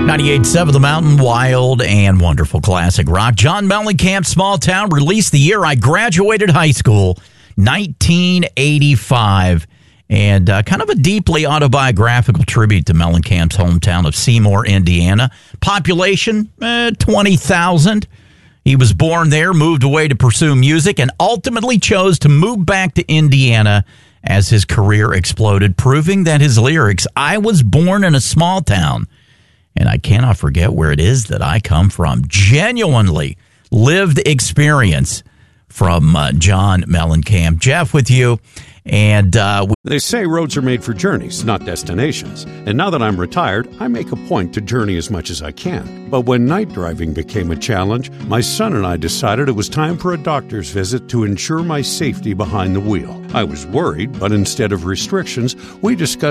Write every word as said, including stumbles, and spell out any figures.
ninety-eight point seven The Mountain, wild and wonderful classic rock. John Mellencamp, Small Town, released the year I graduated high school, nineteen eighty-five. And uh, kind of a deeply autobiographical tribute to Mellencamp's hometown of Seymour, Indiana. Population, eh, twenty thousand. He was born there, moved away to pursue music, and ultimately chose to move back to Indiana as his career exploded, proving that his lyrics, I was born in a small town, and I cannot forget where it is that I come from. Genuinely lived experience from uh, John Mellencamp. Jeff with you. And uh, they say roads are made for journeys, not destinations. And now that I'm retired, I make a point to journey as much as I can. But when night driving became a challenge, my son and I decided it was time for a doctor's visit to ensure my safety behind the wheel. I was worried, but instead of restrictions, we discussed